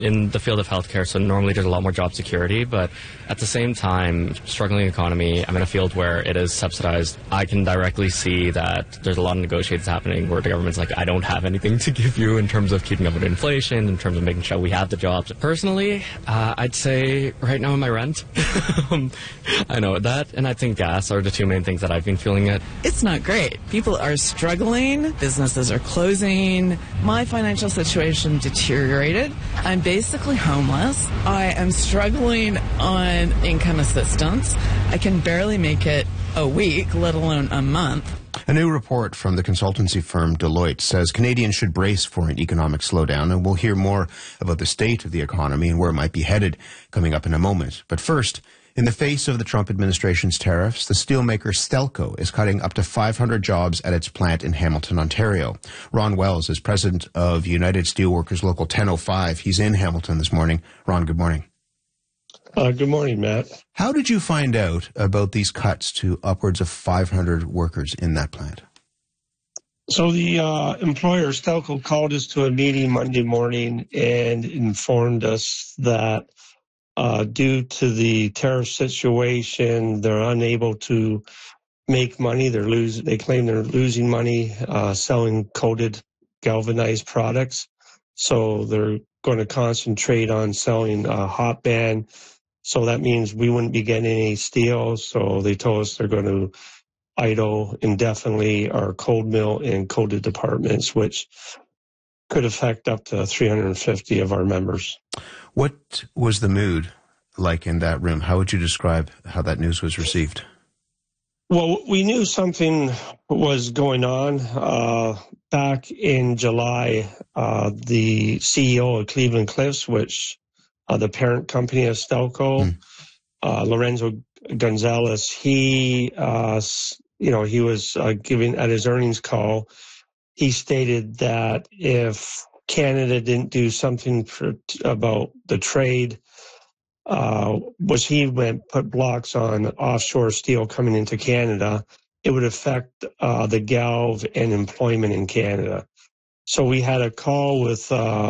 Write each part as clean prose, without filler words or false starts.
in the field of healthcare, so normally there's a lot more job security, but at the same time, struggling economy, I'm in a field where it is subsidized. I can directly see that there's a lot of negotiations happening where the government's like, I don't have anything to give you in terms of keeping up with inflation, in terms of making sure we have the jobs. Personally, I'd say right now my rent. I know that, and I think gas are the two main things that I've been feeling it. It's not great. People are struggling. Businesses are closing. My financial situation deteriorated. I'm basically homeless. I am struggling on income assistance. I can barely make it a week, let alone a month. A new report from the consultancy firm Deloitte says Canadians should brace for an economic slowdown, and we'll hear more about the state of the economy and where it might be headed coming up in a moment. But first, in the face of the Trump administration's tariffs, the steelmaker Stelco is cutting up to 500 jobs at its plant in Hamilton, Ontario. Ron Wells is president of United Steelworkers Local 1005. He's in Hamilton this morning. Ron, good morning. Good morning, Matt. How did you find out about these cuts to upwards of 500 workers in that plant? So the employer, Stelco, called us to a meeting Monday morning and informed us that due to the tariff situation, they're unable to make money. They claim they're losing money selling coated galvanized products. So they're going to concentrate on selling hot band. So that means we wouldn't be getting any steel. So they told us they're going to idle indefinitely our cold mill and coated departments, which could affect up to 350 of our members. What was the mood like in that room? How would you describe how that news was received? Well, we knew something was going on. Back in July, the CEO of Cleveland Cliffs, which the parent company of Stelco, Lorenzo Gonzalez, he was giving at his earnings call, he stated that if Canada didn't do something about the trade, put blocks on offshore steel coming into Canada, it would affect the galv and employment in Canada. So we had a call with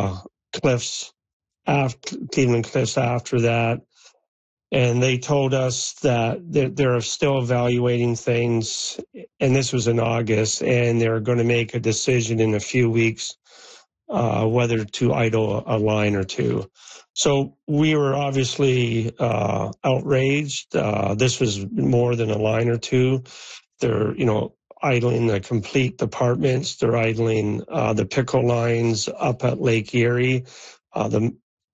Cleveland Cliffs after that, and they told us that they're still evaluating things, and this was in August, and they're going to make a decision in a few weeks whether to idle a line or two. So we were obviously outraged. This was more than a line or two. They're, idling the complete departments. They're idling the pickle lines up at Lake Erie. The